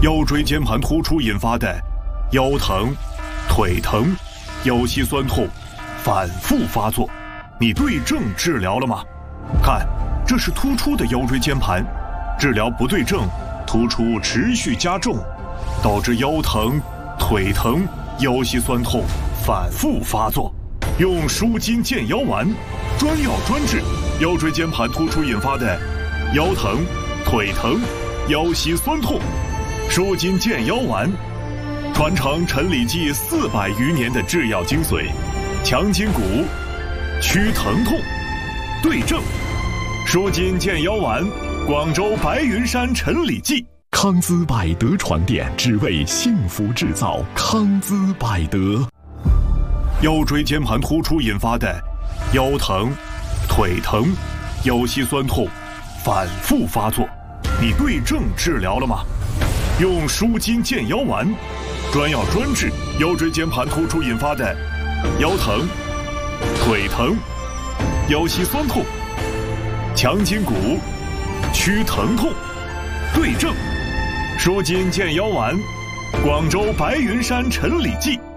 腰椎间盘突出引发的腰疼、腿疼、腰膝酸痛反复发作，你对症治疗了吗？看，这是突出的腰椎间盘，治疗不对症，突出持续加重，导致腰疼、腿疼、腰膝酸痛反复发作。用舒筋健腰丸，专药专治腰椎间盘突出引发的腰疼、腿疼、腰膝酸痛。舒筋健腰丸，传承陈李济400余年的制药精髓，强筋骨，祛疼痛，对症。舒筋健腰丸，广州白云山陈李济。 康姿百德床垫，只为幸福制造。康姿百德。 腰椎间盘突出引发的腰疼、腿疼、腰膝酸痛反复发作，你对症治疗了吗？用舒筋健腰丸，专药专治腰椎间盘突出引发的腰疼、腿疼、腰膝酸痛，强筋骨，祛疼痛，对症。舒筋健腰丸，广州白云山陈李济。